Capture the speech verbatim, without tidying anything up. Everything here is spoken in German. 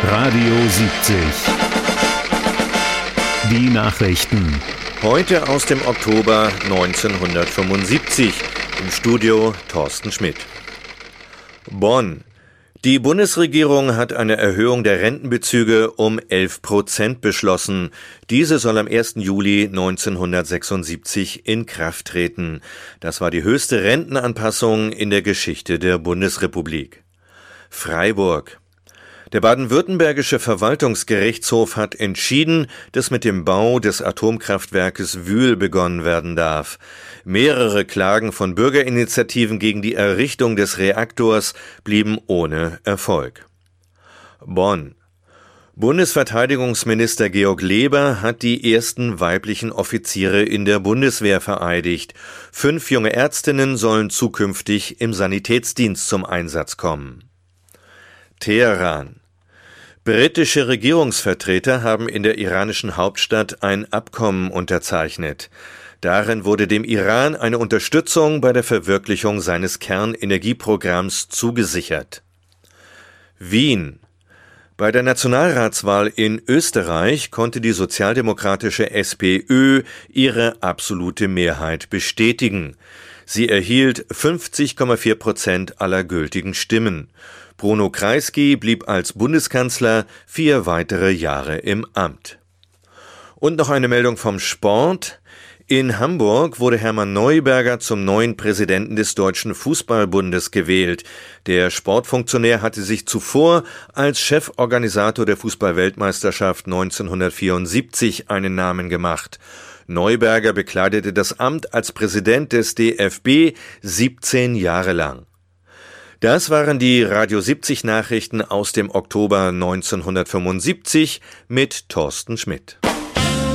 Radio siebzig. Die Nachrichten. Heute aus dem Oktober neunzehnhundertfünfundsiebzig. Im Studio Thorsten Schmidt. Bonn. Die Bundesregierung hat eine Erhöhung der Rentenbezüge um elf Prozent beschlossen. Diese soll am ersten Juli neunzehnhundertsechsundsiebzig in Kraft treten. Das war die höchste Rentenanpassung in der Geschichte der Bundesrepublik. Freiburg. Der baden-württembergische Verwaltungsgerichtshof hat entschieden, dass mit dem Bau des Atomkraftwerkes Wyhl begonnen werden darf. Mehrere Klagen von Bürgerinitiativen gegen die Errichtung des Reaktors blieben ohne Erfolg. Bonn. Bundesverteidigungsminister Georg Leber hat die ersten weiblichen Offiziere in der Bundeswehr vereidigt. Fünf junge Ärztinnen sollen zukünftig im Sanitätsdienst zum Einsatz kommen. Teheran. Britische Regierungsvertreter haben in der iranischen Hauptstadt ein Abkommen unterzeichnet. Darin wurde dem Iran eine Unterstützung bei der Verwirklichung seines Kernenergieprogramms zugesichert. Wien. Bei der Nationalratswahl in Österreich konnte die sozialdemokratische SPÖ ihre absolute Mehrheit bestätigen. Sie erhielt fünfzig Komma vier Prozent aller gültigen Stimmen. Bruno Kreisky blieb als Bundeskanzler vier weitere Jahre im Amt. Und noch eine Meldung vom Sport. In Hamburg wurde Hermann Neuberger zum neuen Präsidenten des Deutschen Fußballbundes gewählt. Der Sportfunktionär hatte sich zuvor als Cheforganisator der Fußballweltmeisterschaft neunzehnhundertvierundsiebzig einen Namen gemacht. Neuberger bekleidete das Amt als Präsident des D F B siebzehn Jahre lang. Das waren die Radio siebzig Nachrichten aus dem Oktober neunzehnhundertfünfundsiebzig mit Thorsten Schmidt.